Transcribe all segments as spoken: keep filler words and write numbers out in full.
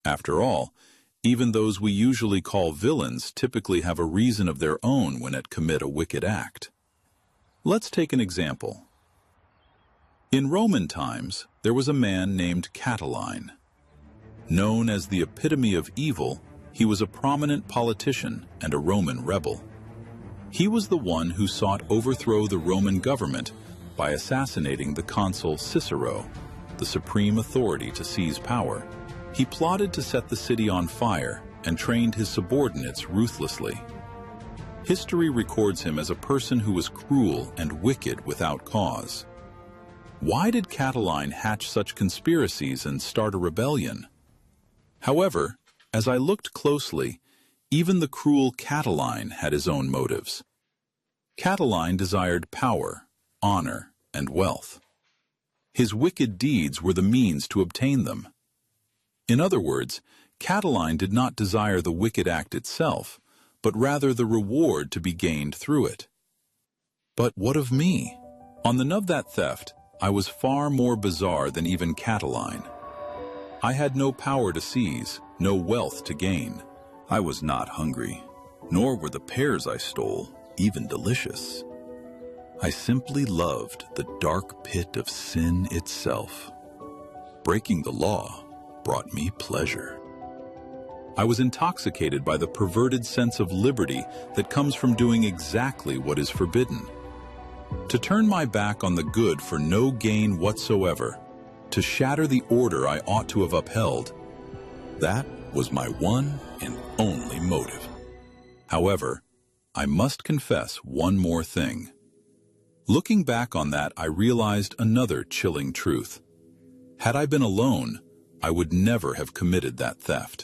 After all, even those we usually call villains typically have a reason of their own when it commit a wicked act. Let's take an example. In Roman times, there was a man named Catiline. Known as the epitome of evil, he was a prominent politician and a Roman rebel. He was the one who sought overthrow the Roman government by assassinating the consul Cicero, the supreme authority to seize power. He plotted to set the city on fire and trained his subordinates ruthlessly. History records him as a person who was cruel and wicked without cause. Why did Catiline hatch such conspiracies and start a rebellion? However, as I looked closely, even the cruel Catiline had his own motives. Catiline desired power, honor, and wealth. His wicked deeds were the means to obtain them. In other words, Catiline did not desire the wicked act itself, but rather the reward to be gained through it. But what of me? On the nub of that theft, I was far more bizarre than even Catiline. I had no power to seize, no wealth to gain. I was not hungry, nor were the pears I stole even delicious. I simply loved the dark pit of sin itself. Breaking the law brought me pleasure. I was intoxicated by the perverted sense of liberty that comes from doing exactly what is forbidden. To turn my back on the good for no gain whatsoever, to shatter the order I ought to have upheld, that was my one and only motive. However, I must confess one more thing. Looking back on that, I realized another chilling truth. Had I been alone, I would never have committed that theft.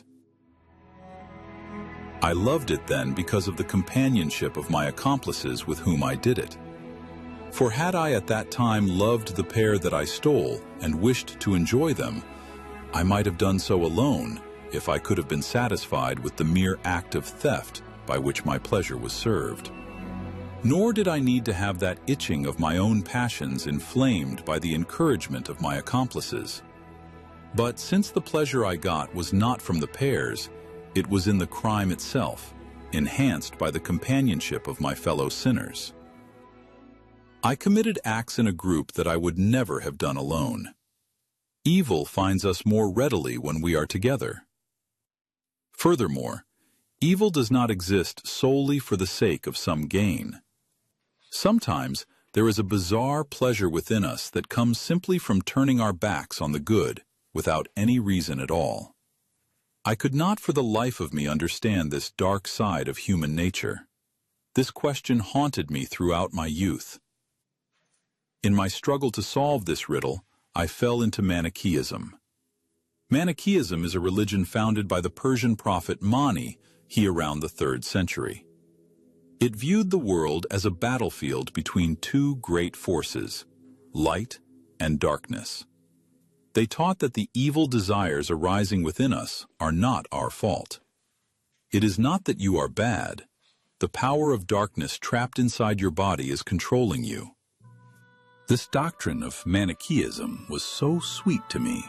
I loved it then because of the companionship of my accomplices with whom I did it. For had I at that time loved the pair that I stole and wished to enjoy them, I might have done so alone if I could have been satisfied with the mere act of theft by which my pleasure was served. Nor did I need to have that itching of my own passions inflamed by the encouragement of my accomplices. But since the pleasure I got was not from the pairs, it was in the crime itself, enhanced by the companionship of my fellow sinners. I committed acts in a group that I would never have done alone. Evil finds us more readily when we are together. Furthermore, evil does not exist solely for the sake of some gain. Sometimes there is a bizarre pleasure within us that comes simply from turning our backs on the good without any reason at all. I could not for the life of me understand this dark side of human nature. This question haunted me throughout my youth. In my struggle to solve this riddle, I fell into Manichaeism. Manichaeism is a religion founded by the Persian prophet Mani, he around the third century. It viewed the world as a battlefield between two great forces, light and darkness. They taught that the evil desires arising within us are not our fault. It is not that you are bad. The power of darkness trapped inside your body is controlling you. This doctrine of Manichaeism was so sweet to me.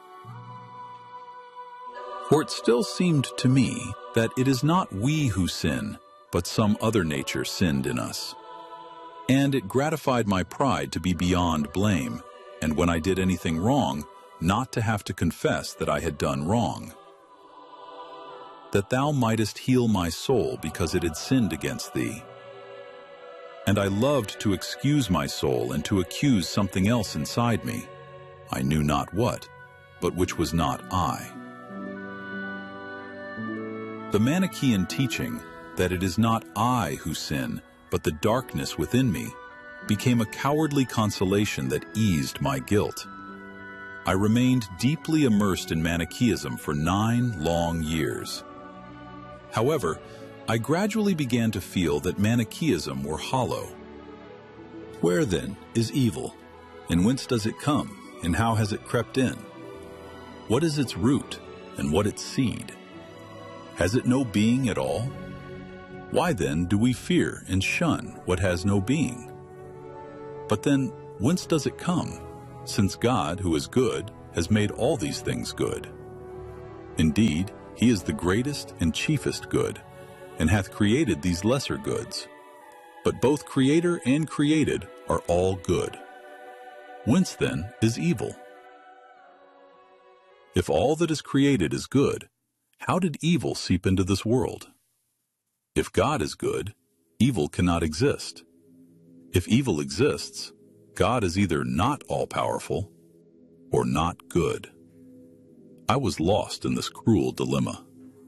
For it still seemed to me that it is not we who sin, but some other nature sinned in us. And it gratified my pride to be beyond blame, and when I did anything wrong, not to have to confess that I had done wrong. That thou mightest heal my soul because it had sinned against thee. And I loved to excuse my soul and to accuse something else inside me. I knew not what, but which was not I. The Manichaean teaching that it is not I who sin, but the darkness within me, became a cowardly consolation that eased my guilt. I remained deeply immersed in Manichaeism for nine long years. However, I gradually began to feel that Manichaeism were hollow. Where then is evil? And whence does it come? And how has it crept in? What is its root? And what its seed? Has it no being at all? Why then do we fear and shun what has no being? But then, whence does it come, since God, who is good, has made all these things good? Indeed, he is the greatest and chiefest good, and hath created these lesser goods. But both Creator and created are all good. Whence then is evil? If all that is created is good, how did evil seep into this world? If God is good, evil cannot exist. If evil exists, God is either not all-powerful or not good. I was lost in this cruel dilemma.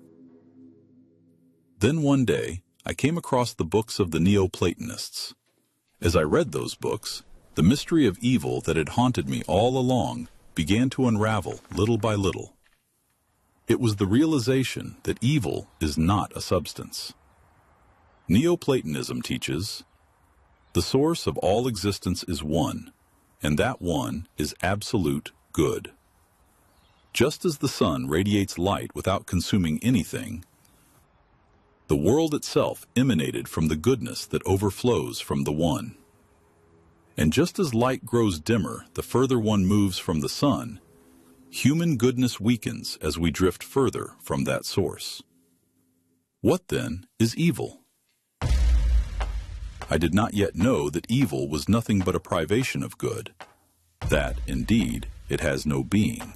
Then one day, I came across the books of the Neoplatonists. As I read those books, the mystery of evil that had haunted me all along began to unravel little by little. It was the realization that evil is not a substance. Neoplatonism teaches, the source of all existence is one, and that one is absolute good. Just as the sun radiates light without consuming anything, the world itself emanated from the goodness that overflows from the one. And just as light grows dimmer the further one moves from the sun, human goodness weakens as we drift further from that source. What then is evil? I did not yet know that evil was nothing but a privation of good, that, indeed, it has no being.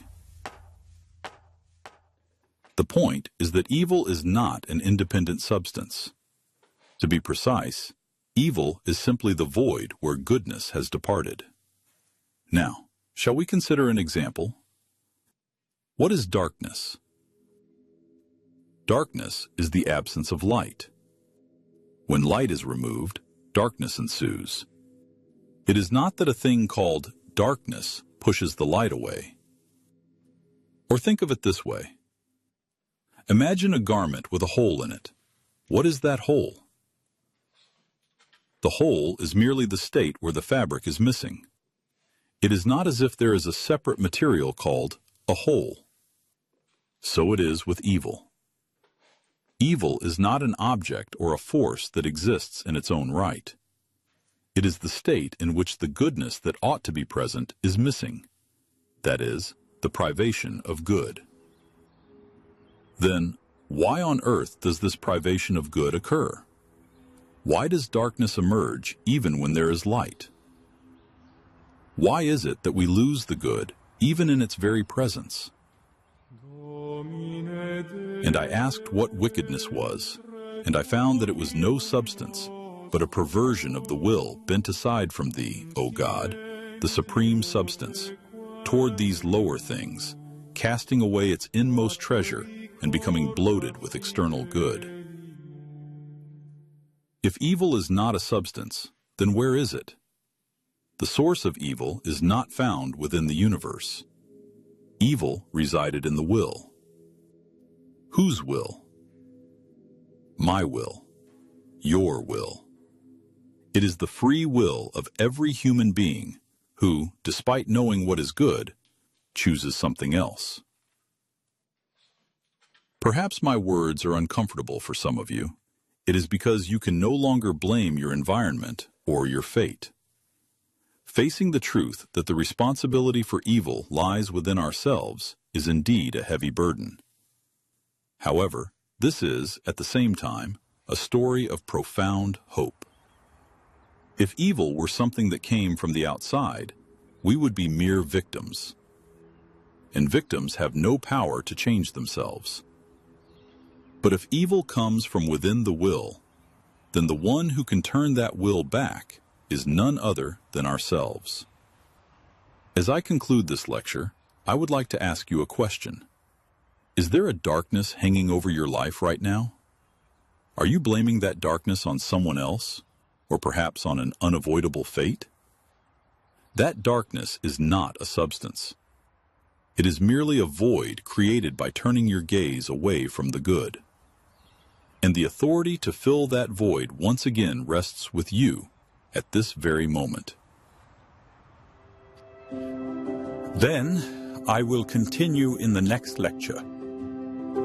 The point is that evil is not an independent substance. To be precise, evil is simply the void where goodness has departed. Now, shall we consider an example? What is darkness? Darkness is the absence of light. When light is removed, darkness ensues. It is not that a thing called darkness pushes the light away. Or think of it this way. Imagine a garment with a hole in it. What is that hole? The hole is merely the state where the fabric is missing. It is not as if there is a separate material called a hole. So it is with evil. Evil is not an object or a force that exists in its own right. It is the state in which the goodness that ought to be present is missing. That is, the privation of good. Then, why on earth does this privation of good occur? Why does darkness emerge even when there is light? Why is it that we lose the good even in its very presence? And I asked what wickedness was, and I found that it was no substance, but a perversion of the will bent aside from thee, O God, the supreme substance, toward these lower things, casting away its inmost treasure and becoming bloated with external good. If evil is not a substance, then where is it? The source of evil is not found within the universe. Evil resided in the will. Whose will? My will. Your will. It is the free will of every human being who, despite knowing what is good, chooses something else. Perhaps my words are uncomfortable for some of you. It is because you can no longer blame your environment or your fate. Facing the truth that the responsibility for evil lies within ourselves is indeed a heavy burden. However, this is, at the same time, a story of profound hope. If evil were something that came from the outside, we would be mere victims. And victims have no power to change themselves. But if evil comes from within the will, then the one who can turn that will back is none other than ourselves. As I conclude this lecture, I would like to ask you a question. Is there a darkness hanging over your life right now? Are you blaming that darkness on someone else, or perhaps on an unavoidable fate? That darkness is not a substance. It is merely a void created by turning your gaze away from the good. And the authority to fill that void once again rests with you at this very moment. Then I will continue in the next lecture.